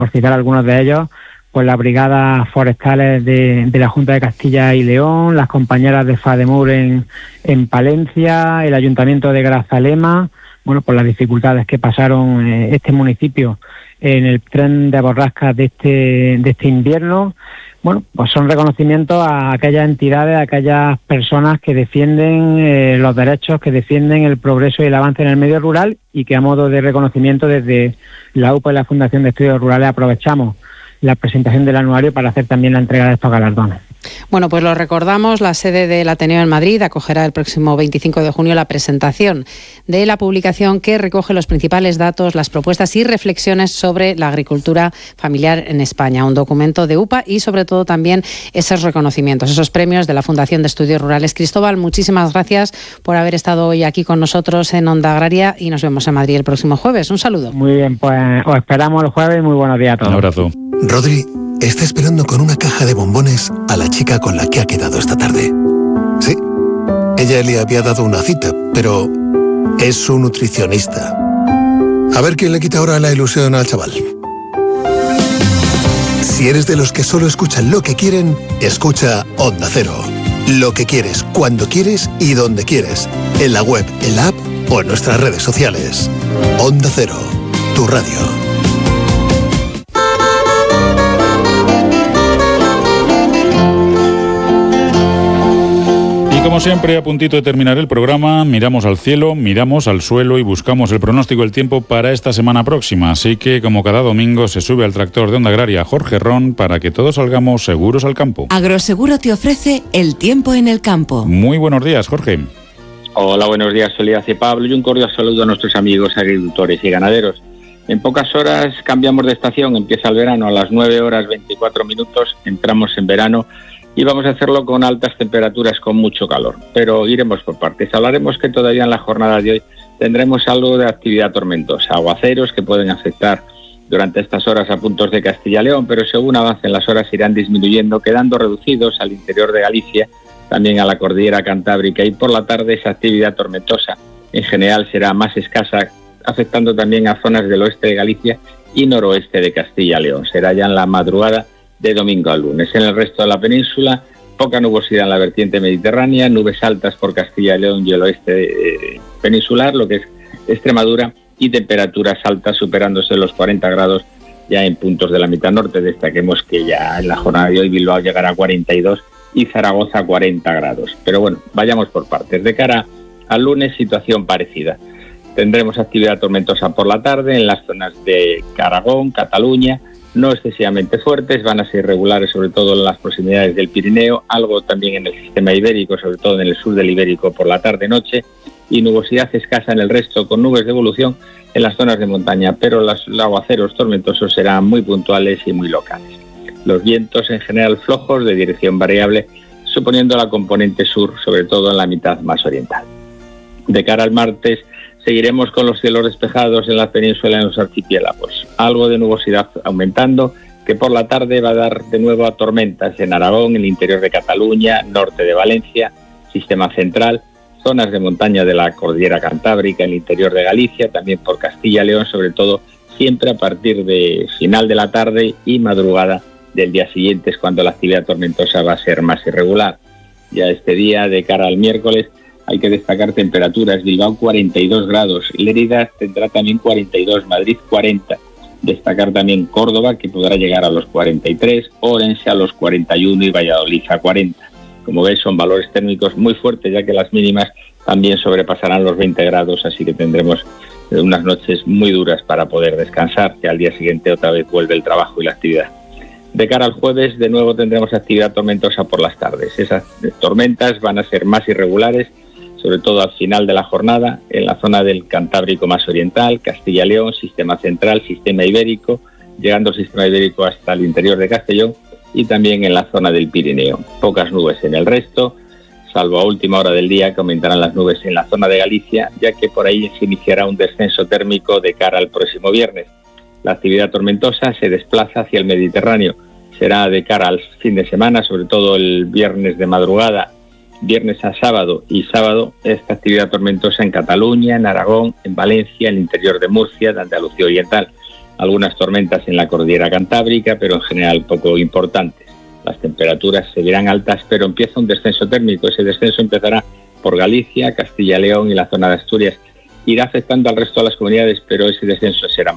por citar algunos de ellos, pues las brigadas forestales de la Junta de Castilla y León, las compañeras de FADEMUR en Palencia, el Ayuntamiento de Grazalema, bueno, por las dificultades que pasaron este municipio en el tren de borrascas de este invierno. Bueno, pues son reconocimientos a aquellas entidades, a aquellas personas que defienden los derechos, que defienden el progreso y el avance en el medio rural, y que a modo de reconocimiento desde la UPA y la Fundación de Estudios Rurales aprovechamos la presentación del anuario para hacer también la entrega de estos galardones. Bueno, pues lo recordamos, la sede del Ateneo en Madrid acogerá el próximo 25 de junio la presentación de la publicación que recoge los principales datos, las propuestas y reflexiones sobre la agricultura familiar en España. Un documento de UPA y sobre todo también esos reconocimientos, esos premios de la Fundación de Estudios Rurales. Cristóbal, muchísimas gracias por haber estado hoy aquí con nosotros en Onda Agraria y nos vemos en Madrid el próximo jueves. Un saludo. Muy bien, pues os esperamos el jueves. Muy buenos días a todos. Un abrazo. Rodri está esperando con una caja de bombones a la chica con la que ha quedado esta tarde. Sí, ella le había dado una cita, pero es su nutricionista. A ver quién le quita ahora la ilusión al chaval. Si eres de los que solo escuchan lo que quieren, escucha Onda Cero. Lo que quieres, cuando quieres y donde quieres. En la web, en la app o en nuestras redes sociales. Onda Cero, tu radio. Como siempre, a puntito de terminar el programa, miramos al cielo, miramos al suelo y buscamos el pronóstico del tiempo para esta semana próxima. Así que, como cada domingo, se sube al tractor de Onda Agraria Jorge Ron para que todos salgamos seguros al campo. Agroseguro te ofrece el tiempo en el campo. Muy buenos días, Jorge. Hola, buenos días, Soledad y Pablo, y un cordial saludo a nuestros amigos agricultores y ganaderos. En pocas horas cambiamos de estación, empieza el verano, a las 9 horas 24 minutos entramos en verano. Y vamos a hacerlo con altas temperaturas, con mucho calor, pero iremos por partes. Hablaremos que todavía en la jornada de hoy tendremos algo de actividad tormentosa, aguaceros que pueden afectar durante estas horas a puntos de Castilla y León, pero según avancen las horas irán disminuyendo, quedando reducidos al interior de Galicia, también a la cordillera cantábrica, y por la tarde esa actividad tormentosa en general será más escasa, afectando también a zonas del oeste de Galicia y noroeste de Castilla y León. Será ya en la madrugada de domingo al lunes. En el resto de la península, poca nubosidad en la vertiente mediterránea, nubes altas por Castilla y León y el oeste peninsular, lo que es Extremadura, y temperaturas altas superándose los 40 grados ya en puntos de la mitad norte. Destaquemos que ya en la jornada de hoy Bilbao llegará a 42 y Zaragoza a 40 grados. Pero bueno, vayamos por partes. De cara al lunes, situación parecida. Tendremos actividad tormentosa por la tarde en las zonas de Aragón, Cataluña, no excesivamente fuertes, van a ser irregulares sobre todo en las proximidades del Pirineo, algo también en el sistema ibérico, sobre todo en el sur del Ibérico por la tarde-noche, y nubosidad escasa en el resto, con nubes de evolución en las zonas de montaña, pero los aguaceros tormentosos serán muy puntuales y muy locales. Los vientos en general flojos, de dirección variable, suponiendo la componente sur, sobre todo en la mitad más oriental. De cara al martes, seguiremos con los cielos despejados en la península y en los archipiélagos. Algo de nubosidad aumentando, que por la tarde va a dar de nuevo a tormentas en Aragón, en el interior de Cataluña, norte de Valencia, sistema central, zonas de montaña de la cordillera cantábrica, en el interior de Galicia, también por Castilla y León, sobre todo siempre a partir de final de la tarde y madrugada del día siguiente, es cuando la actividad tormentosa va a ser más irregular. Ya este día, de cara al miércoles, hay que destacar temperaturas. Bilbao 42 grados, Lérida tendrá también 42, Madrid 40. Destacar también Córdoba, que podrá llegar a los 43, Orense a los 41 y Valladolid a 40. Como ves, son valores térmicos muy fuertes, ya que las mínimas también sobrepasarán los 20 grados, así que tendremos unas noches muy duras para poder descansar, que al día siguiente otra vez vuelve el trabajo y la actividad. De cara al jueves, de nuevo tendremos actividad tormentosa por las tardes. Esas tormentas van a ser más irregulares, sobre todo al final de la jornada, en la zona del Cantábrico más oriental, Castilla y León, sistema central, sistema ibérico, llegando el sistema ibérico hasta el interior de Castellón, y también en la zona del Pirineo. Pocas nubes en el resto, salvo a última hora del día que aumentarán las nubes en la zona de Galicia, ya que por ahí se iniciará un descenso térmico de cara al próximo viernes. La actividad tormentosa se desplaza hacia el Mediterráneo, será de cara al fin de semana, sobre todo el viernes de madrugada, viernes a sábado y sábado, esta actividad tormentosa en Cataluña, en Aragón, en Valencia, en el interior de Murcia, de Andalucía Oriental. algunas tormentas en la cordillera cantábrica, pero en general poco importantes. Las temperaturas seguirán altas, pero empieza un descenso térmico. Ese descenso empezará por Galicia, Castilla y León y la zona de Asturias. Irá afectando al resto de las comunidades, pero ese descenso será